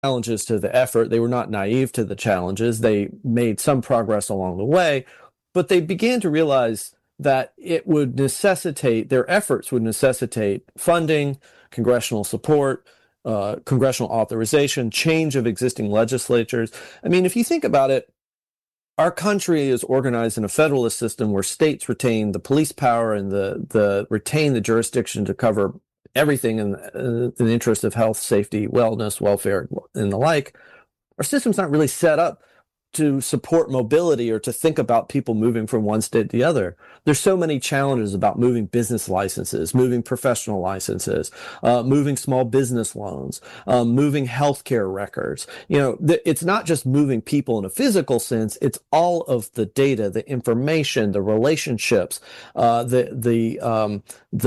challenges to the effort. They were not naive to the challenges. They made some progress along the way, but they began to realize that it would necessitate, their efforts would necessitate funding, congressional support, congressional authorization, change of existing legislatures. I mean, if you think about it, our country is organized in a federalist system where states retain the police power and retain the jurisdiction to cover everything in the interest of health, safety, wellness, welfare, and the like. Our system's not really set up to support mobility or to think about people moving from one state to the other. There's so many challenges about moving business licenses, moving professional licenses, moving small business loans, moving healthcare records. It's not just moving people in a physical sense. It's all of the data, the information, the relationships, the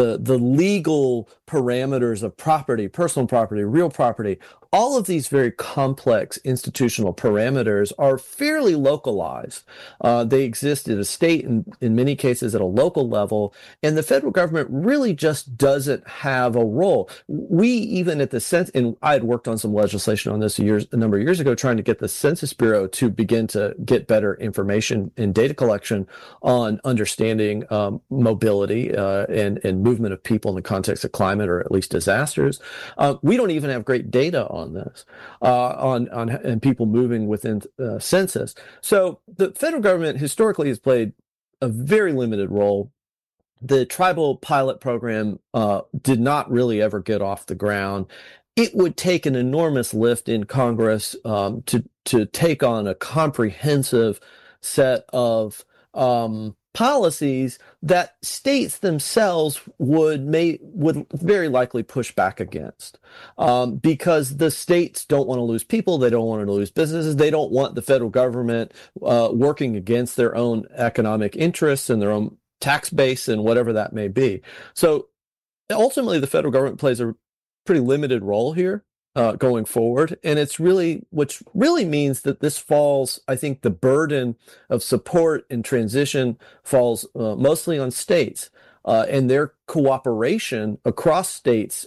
legal parameters of property, personal property, real property. All of these very complex institutional parameters are fairly localized. They exist at a state and in many cases at a local level, and the federal government really just doesn't have a role. We even at the Census, and I had worked on some legislation on this a number of years ago, trying to get the Census Bureau to begin to get better information and data collection on understanding mobility and movement of people in the context of climate or at least disasters. We don't even have great data on this, and people moving within census. So the federal government historically has played a very limited role. The tribal pilot program did not really ever get off the ground. It would take an enormous lift in Congress to take on a comprehensive set of policies that states themselves would very likely push back against, because the states don't want to lose people, they don't want to lose businesses, they don't want the federal government working against their own economic interests and their own tax base and whatever that may be. So ultimately, the federal government plays a pretty limited role here. Going forward. And which really means that this falls, I think the burden of support and transition falls mostly on states, and their cooperation across states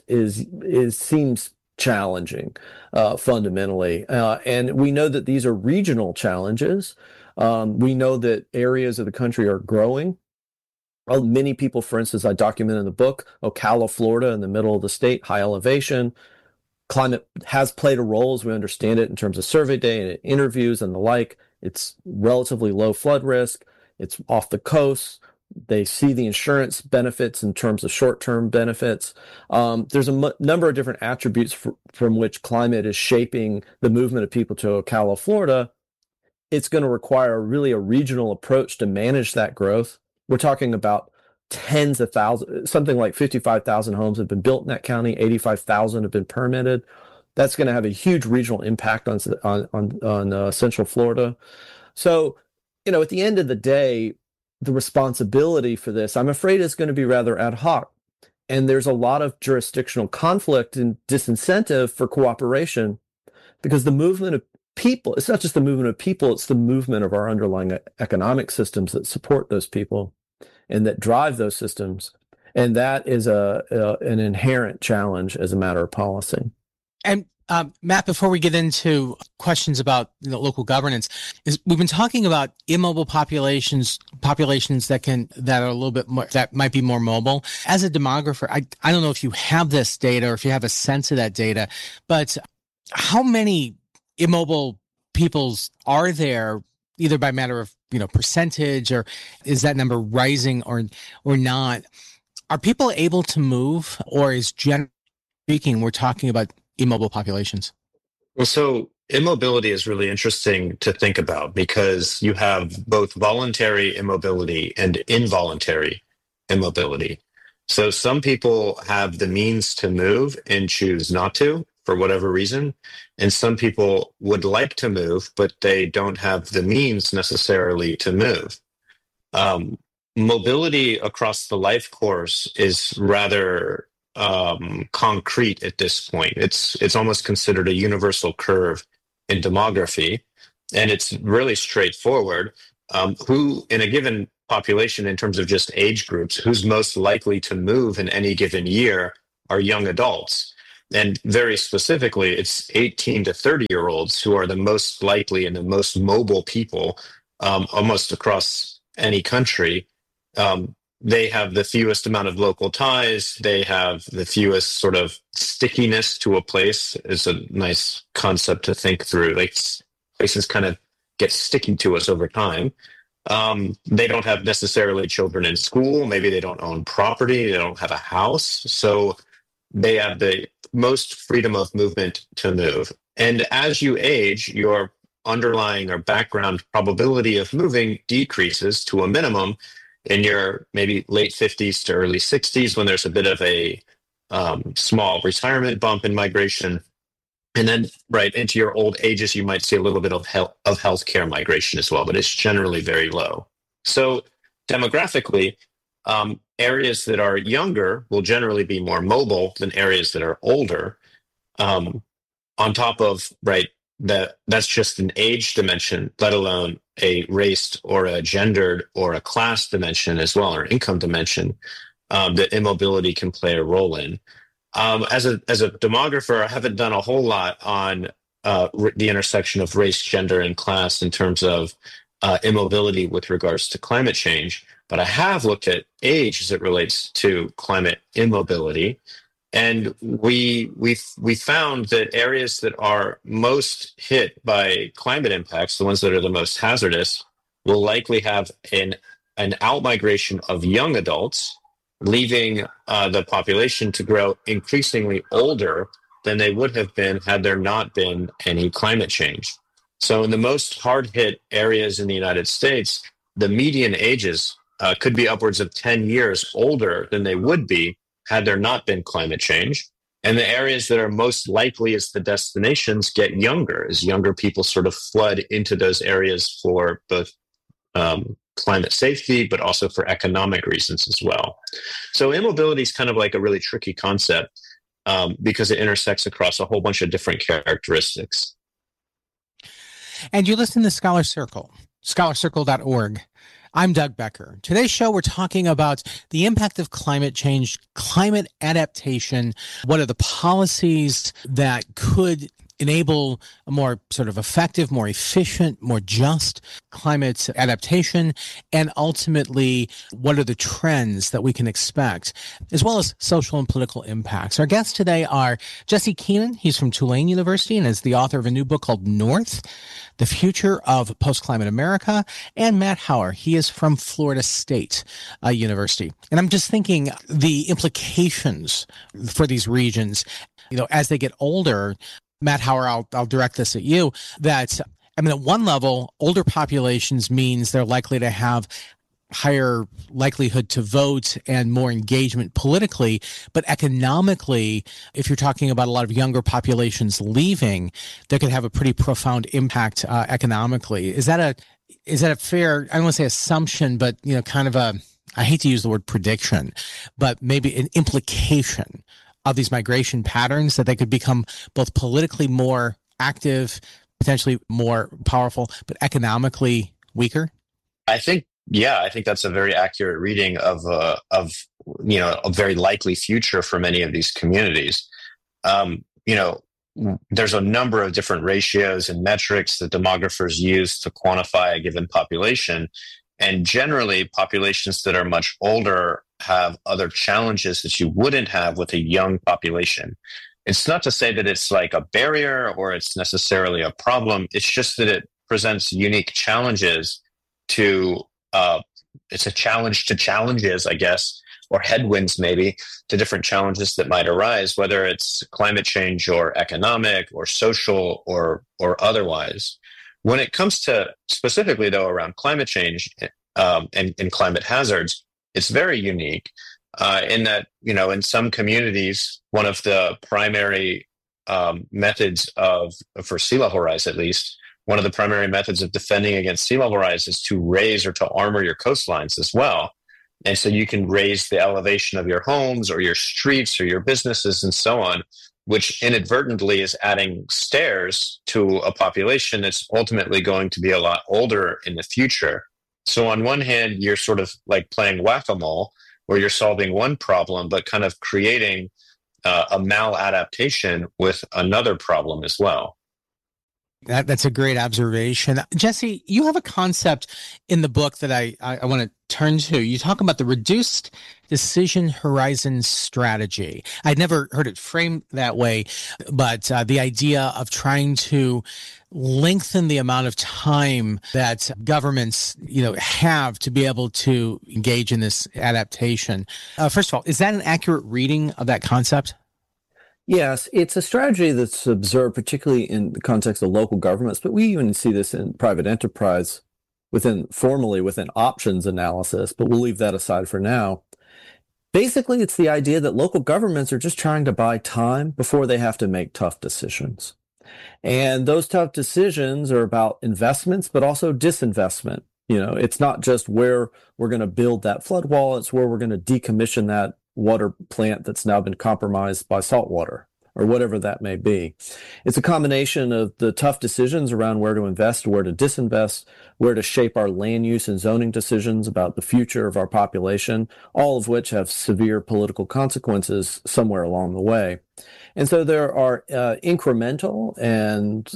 seems challenging fundamentally. And we know that these are regional challenges. We know that areas of the country are growing. Many people, for instance, I document in the book, Ocala, Florida, in the middle of the state, high elevation. Climate has played a role, as we understand it, in terms of survey data and interviews and the like. It's relatively low flood risk. It's off the coast. They see the insurance benefits in terms of short-term benefits. There's a number of different attributes from which climate is shaping the movement of people to Ocala, Florida. It's going to require really a regional approach to manage that growth. We're talking about tens of thousands, something like 55,000 homes have been built in that county, 85,000 have been permitted. That's going to have a huge regional impact on Central Florida. So, at the end of the day, the responsibility for this, I'm afraid, is going to be rather ad hoc. And there's a lot of jurisdictional conflict and disincentive for cooperation, because the movement of people, it's not just the movement of people, it's the movement of our underlying economic systems that support those people and that drive those systems. And that is an inherent challenge as a matter of policy. And Matt, before we get into questions about local governance, we've been talking about immobile populations that are a little bit more, that might be more mobile. As a demographer, I don't know if you have this data or if you have a sense of that data, but how many immobile peoples are there, either by matter of percentage, or is that number rising or not? Are people able to move, or is, generally speaking, we're talking about immobile populations? Well, so immobility is really interesting to think about, because you have both voluntary immobility and involuntary immobility. So some people have the means to move and choose not to, for whatever reason. And some people would like to move, but they don't have the means necessarily to move. Mobility across the life course is rather concrete at this point. It's almost considered a universal curve in demography, and it's really straightforward. Who in a given population, in terms of just age groups, who's most likely to move in any given year are young adults. And very specifically, it's 18 to 30-year-olds who are the most likely and the most mobile people almost across any country. They have the fewest amount of local ties. They have the fewest sort of stickiness to a place is a nice concept to think through. Like places kind of get sticky to us over time. They don't have necessarily children in school. Maybe they don't own property. They don't have a house. So they have the most freedom of movement to move. And as you age, your underlying or background probability of moving decreases to a minimum in your maybe late 50s to early 60s, when there's a bit of a small retirement bump in migration. And then right into your old ages, you might see a little bit of healthcare migration as well, but it's generally very low. So demographically, areas that are younger will generally be more mobile than areas that are older. On top of, right, that's just an age dimension, let alone a race or a gendered or a class dimension as well, or income dimension that immobility can play a role in. As a demographer, I haven't done a whole lot on the intersection of race, gender, and class in terms of immobility with regards to climate change, but I have looked at age as it relates to climate immobility. And we found that areas that are most hit by climate impacts, the ones that are the most hazardous, will likely have an outmigration of young adults, leaving the population to grow increasingly older than they would have been had there not been any climate change. So in the most hard-hit areas in the United States, the median ages could be upwards of 10 years older than they would be had there not been climate change. And the areas that are most likely as the destinations get younger, as younger people sort of flood into those areas for both climate safety, but also for economic reasons as well. So immobility is kind of like a really tricky concept because it intersects across a whole bunch of different characteristics. And you're listening to Scholar Circle, scholarcircle.org. I'm Doug Becker. Today's show, we're talking about the impact of climate change, climate adaptation. What are the policies that could enable a more sort of effective, more efficient, more just climate adaptation? And ultimately, what are the trends that we can expect, as well as social and political impacts? Our guests today are Jesse Keenan. He's from Tulane University and is the author of a new book called North, The Future of Post-Climate America, and Matt Hauer. He is from Florida State University. And I'm just thinking the implications for these regions, as they get older. Matt Hauer, I'll direct this at you, that, at one level, older populations means they're likely to have higher likelihood to vote and more engagement politically. But economically, if you're talking about a lot of younger populations leaving, that could have a pretty profound impact economically. Is that a fair, I don't want to say assumption, but, kind of I hate to use the word prediction, but maybe an implication of these migration patterns, that they could become both politically more active, potentially more powerful, but economically weaker? I think that's a very accurate reading of a very likely future for many of these communities. There's a number of different ratios and metrics that demographers use to quantify a given population. And generally, populations that are much older have other challenges that you wouldn't have with a young population. It's not to say that it's like a barrier or it's necessarily a problem. It's just that it presents unique challenges to, it's a challenge to challenges, I guess, or headwinds maybe to different challenges that might arise, whether it's climate change or economic or social or otherwise. When it comes to specifically, though, around climate change and climate hazards, it's very unique in that, in some communities, one of the primary methods for sea level rise, at least, one of the primary methods of defending against sea level rise is to raise or to armor your coastlines as well. And so you can raise the elevation of your homes or your streets or your businesses and so on, which inadvertently is adding stairs to a population that's ultimately going to be a lot older in the future. So on one hand, you're sort of like playing whack-a-mole, where you're solving one problem, but kind of creating a maladaptation with another problem as well. That's a great observation. Jesse, you have a concept in the book that I want to turn to. You talk about the reduced decision horizon strategy. I'd never heard it framed that way, but the idea of trying to lengthen the amount of time that governments, have to be able to engage in this adaptation. First of all, is that an accurate reading of that concept? Yes, it's a strategy that's observed particularly in the context of local governments, but we even see this in private enterprise formally within options analysis, but we'll leave that aside for now. Basically, it's the idea that local governments are just trying to buy time before they have to make tough decisions. And those tough decisions are about investments, but also disinvestment. It's not just where we're going to build that flood wall, it's where we're going to decommission that water plant that's now been compromised by salt water or whatever that may be. It's a combination of the tough decisions around where to invest, where to disinvest, where to shape our land use and zoning decisions about the future of our population, all of which have severe political consequences somewhere along the way. And so there are incremental and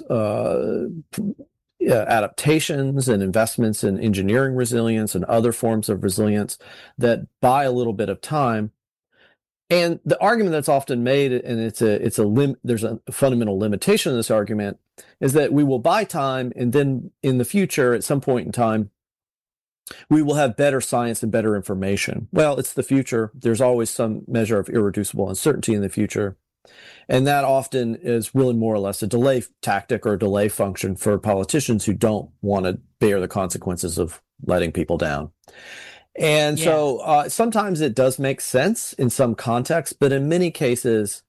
adaptations and investments in engineering resilience and other forms of resilience that buy a little bit of time. And the argument that's often made, and there's a fundamental limitation of this argument, is that we will buy time, and then in the future, at some point in time, we will have better science and better information. Well, it's the future. There's always some measure of irreducible uncertainty in the future. And that often is really more or less a delay tactic or a delay function for politicians who don't want to bear the consequences of letting people down. And so sometimes it does make sense in some contexts, but in many cases,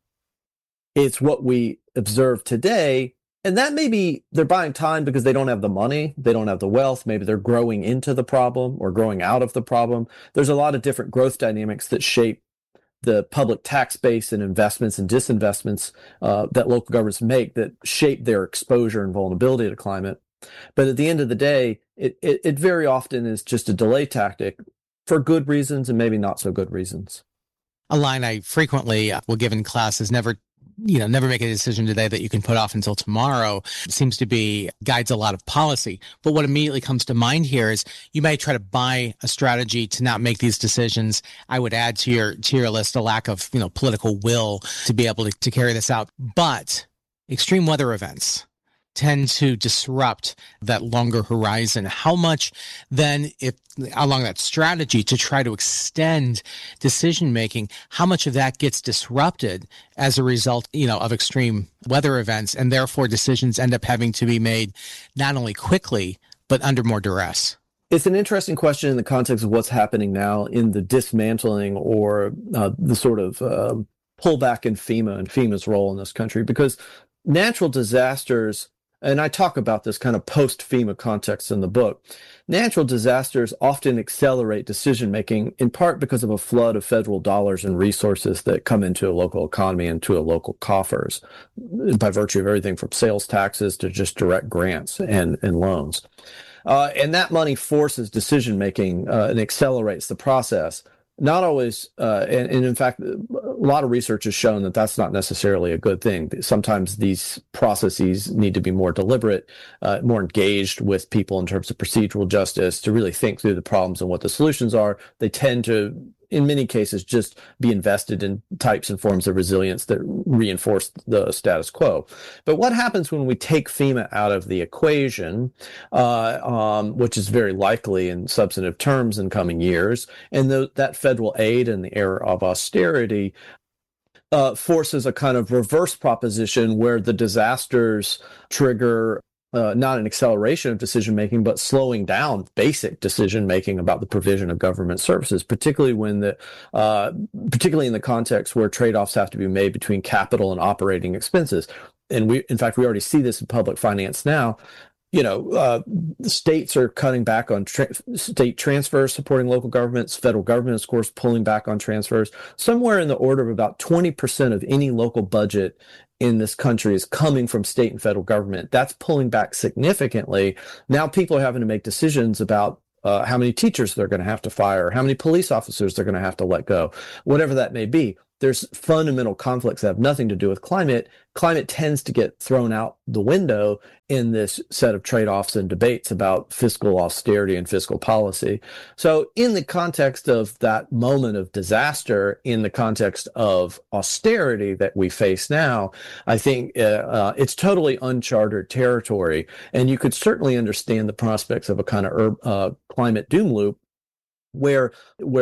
it's what we observe today. And that may be they're buying time because they don't have the money, they don't have the wealth, maybe they're growing into the problem or growing out of the problem. There's a lot of different growth dynamics that shape the public tax base and investments and disinvestments that local governments make that shape their exposure and vulnerability to climate. But at the end of the day, it very often is just a delay tactic for good reasons and maybe not so good reasons. A line I frequently will give in class is never make a decision today that you can put off until tomorrow. It seems to be guides a lot of policy. But what immediately comes to mind here is you may try to buy a strategy to not make these decisions. I would add to your list a lack of political will to be able to carry this out. But extreme weather events tend to disrupt that longer horizon. How much then, if along that strategy to try to extend decision making, how much of that gets disrupted as a result, of extreme weather events, and therefore decisions end up having to be made not only quickly but under more duress? It's an interesting question in the context of what's happening now in the dismantling or the sort of pullback in FEMA and FEMA's role in this country, because natural disasters, and I talk about this kind of post-FEMA context in the book, natural disasters often accelerate decision-making in part because of a flood of federal dollars and resources that come into a local economy and to a local coffers by virtue of everything from sales taxes to just direct grants and loans. And that money forces decision-making and accelerates the process. Not always, and in fact, a lot of research has shown that that's not necessarily a good thing. Sometimes these processes need to be more deliberate, more engaged with people in terms of procedural justice to really think through the problems and what the solutions are. They tend to, in many cases, just be invested in types and forms of resilience that reinforce the status quo. But what happens when we take FEMA out of the equation, which is very likely in substantive terms in coming years, and that federal aid in the era of austerity forces a kind of reverse proposition where the disasters trigger not an acceleration of decision-making, but slowing down basic decision-making about the provision of government services, particularly particularly in the context where trade-offs have to be made between capital and operating expenses. And in fact, we already see this in public finance now. States are cutting back on state transfers supporting local governments. Federal government, of course, pulling back on transfers. Somewhere in the order of about 20% of any local budget in this country is coming from state and federal government. That's pulling back significantly. Now people are having to make decisions about how many teachers they're going to have to fire, how many police officers they're going to have to let go, whatever that may be. there's fundamental conflicts that have nothing to do with climate. Climate tends to get thrown out the window in this set of trade-offs and debates about fiscal austerity and fiscal policy. So in the context of that moment of disaster, in the context of austerity that we face now, I think it's totally uncharted territory. And you could certainly understand the prospects of a kind of climate doom loop where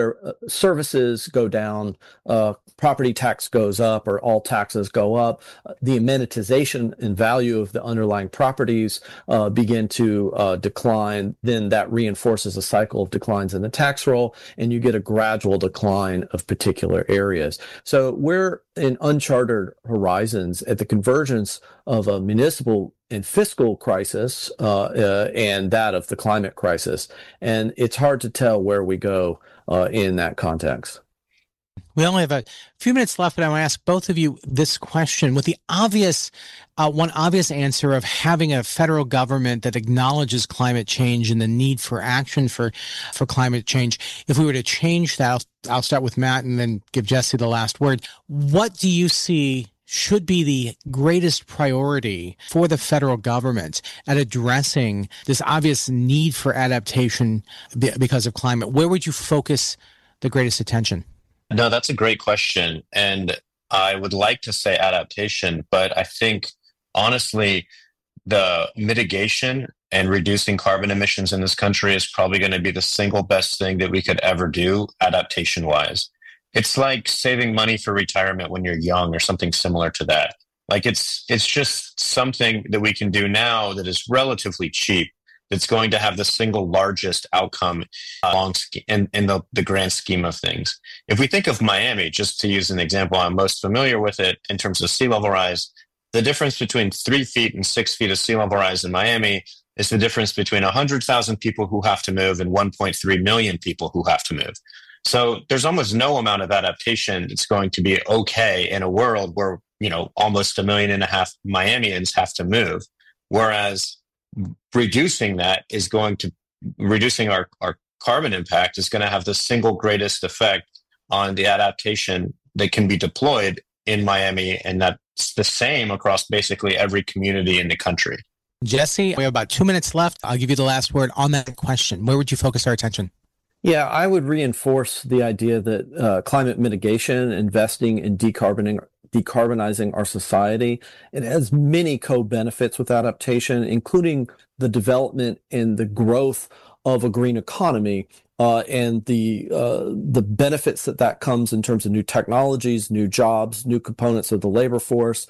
services go down, property tax goes up, or all taxes go up, the amenitization and value of the underlying properties begin to decline. Then that reinforces a cycle of declines in the tax roll, and you get a gradual decline of particular areas. So we're in uncharted horizons at the convergence of a municipal and fiscal crisis and that of the climate crisis. And it's hard to tell where we go in that context. We only have a few minutes left, but I want to ask both of you this question with the obvious, one obvious answer of having a federal government that acknowledges climate change and the need for action for climate change. If we were to change that, I'll start with Matt and then give Jesse the last word. What do you see should be the greatest priority for the federal government at addressing this obvious need for adaptation because of climate? Where would you focus the greatest attention? No, that's a great question. And I would like to say adaptation, but I think, honestly, the mitigation and reducing carbon emissions in this country is probably going to be the single best thing that we could ever do adaptation-wise. It's like saving money for retirement when you're young or something similar to that. Like it's just something that we can do now that is relatively cheap, that's going to have the single largest outcome in the grand scheme of things. If we think of Miami, just to use an example, I'm most familiar with it in terms of sea level rise. The difference between 3 feet and 6 feet of sea level rise in Miami is the difference between 100,000 people who have to move and 1.3 million people who have to move. So there's almost no amount of adaptation that's going to be okay in a world where, almost 1.5 million Miamians have to move. Whereas reducing our carbon impact is going to have the single greatest effect on the adaptation that can be deployed in Miami. And that's the same across basically every community in the country. Jesse, we have about 2 minutes left. I'll give you the last word on that question. Where would you focus our attention? Yeah, I would reinforce the idea that climate mitigation, investing in decarbonizing our society, it has many co-benefits with adaptation, including the development and the growth of a green economy. And the benefits that comes in terms of new technologies, new jobs, new components of the labor force,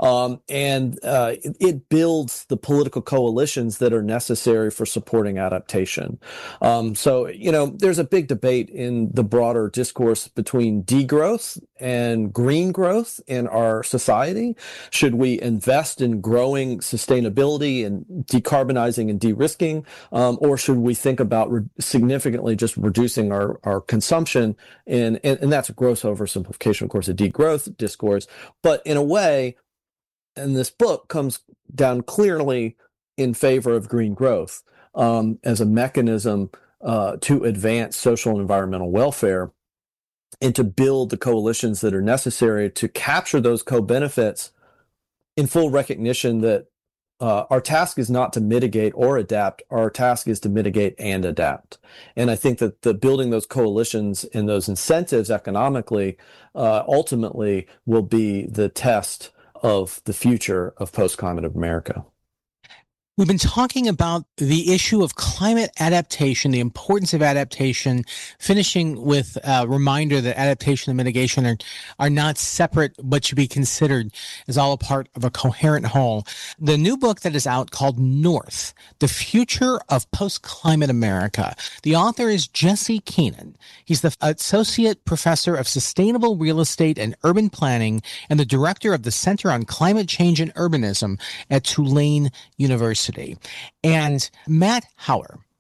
and it builds the political coalitions that are necessary for supporting adaptation. So there's a big debate in the broader discourse between degrowth and green growth in our society. Should we invest in growing sustainability and decarbonizing and de-risking, or should we think about significantly just reducing our consumption, and that's a gross oversimplification, of course, a degrowth discourse. But in a way, and this book comes down clearly in favor of green growth as a mechanism to advance social and environmental welfare and to build the coalitions that are necessary to capture those co-benefits in full recognition that our task is not to mitigate or adapt. Our task is to mitigate and adapt. And I think that building those coalitions and those incentives economically ultimately will be the test of the future of post-climate America. We've been talking about the issue of climate adaptation, the importance of adaptation, finishing with a reminder that adaptation and mitigation are not separate, but should be considered as all a part of a coherent whole. The new book that is out called North, The Future of Post-Climate America. The author is Jesse Keenan. He's the Associate Professor of Sustainable Real Estate and Urban Planning and the Director of the Center on Climate Change and Urbanism at Tulane University. And Matt Hauer,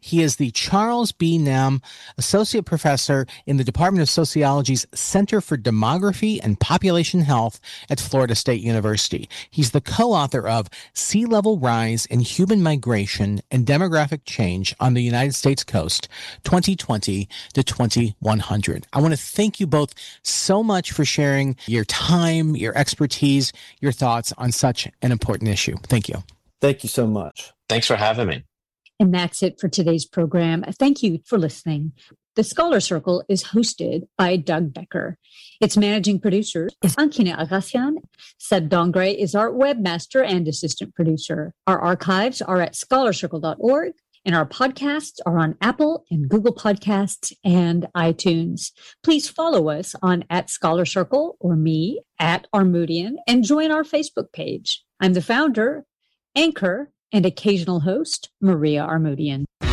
He is the Charles B. Nam Associate Professor in the Department of Sociology's Center for Demography and Population Health at Florida State University. He's the co-author of Sea Level Rise in Human Migration and Demographic Change on the United States Coast, 2020 to 2100. I want to thank you both so much for sharing your time, your expertise, your thoughts on such an important issue. Thank you. Thank you so much. Thanks for having me. And that's it for today's program. Thank you for listening. The Scholar Circle is hosted by Doug Becker. Its managing producer is Ankina Agassian. Seb Dongre is our webmaster and assistant producer. Our archives are at scholarcircle.org, and our podcasts are on Apple and Google Podcasts and iTunes. Please follow us on @ScholarCircle or me @Armoodian and join our Facebook page. I'm the founder, anchor, and occasional host, Maria Armoodian.